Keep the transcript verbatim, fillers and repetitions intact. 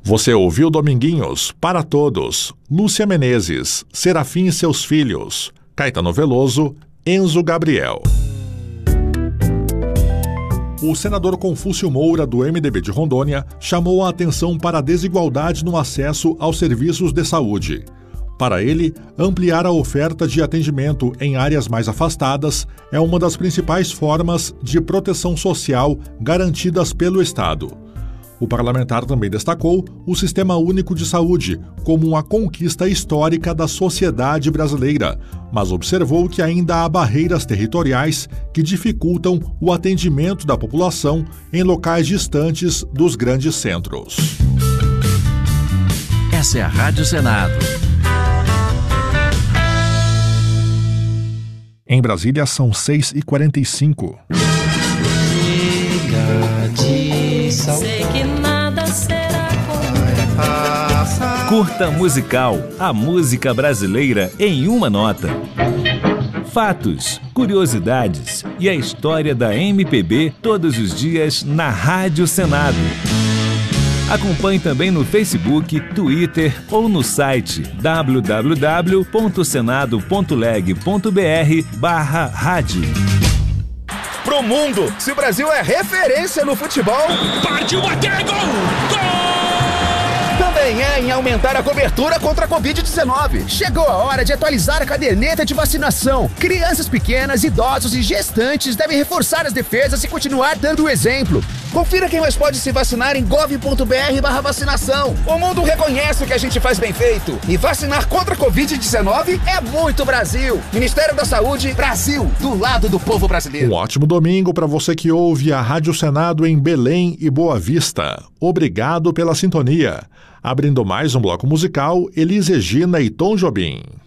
Você ouviu Dominguinhos, Para Todos, Lúcia Menezes, Serafim e Seus Filhos, Caetano Veloso, Enzo Gabriel. O senador Confúcio Moura, do M D B de Rondônia, chamou a atenção para a desigualdade no acesso aos serviços de saúde. Para ele, ampliar a oferta de atendimento em áreas mais afastadas é uma das principais formas de proteção social garantidas pelo Estado. O parlamentar também destacou o Sistema Único de Saúde como uma conquista histórica da sociedade brasileira, mas observou que ainda há barreiras territoriais que dificultam o atendimento da população em locais distantes dos grandes centros. Essa é a Rádio Senado. Em Brasília são seis e quarenta e cinco. Sei que nada será como Curta Musical, a música brasileira em uma nota. Fatos, curiosidades e a história da M P B todos os dias na Rádio Senado. Acompanhe também no Facebook, Twitter ou no site w w w ponto senado ponto leg ponto b r barra rádio. Pro mundo, se o Brasil é referência no futebol, partiu até gol! Gol! Também é em aumentar a cobertura contra a covid dezenove. Chegou a hora de atualizar a caderneta de vacinação. Crianças pequenas, idosos e gestantes devem reforçar as defesas e continuar dando o exemplo. Confira quem mais pode se vacinar em gov ponto b r barra vacinação. O mundo reconhece o que a gente faz bem feito. E vacinar contra a covid dezenove é muito Brasil. Ministério da Saúde, Brasil, do lado do povo brasileiro. Um ótimo domingo para você que ouve a Rádio Senado em Belém e Boa Vista. Obrigado pela sintonia. Abrindo mais um bloco musical, Elis Regina e Tom Jobim.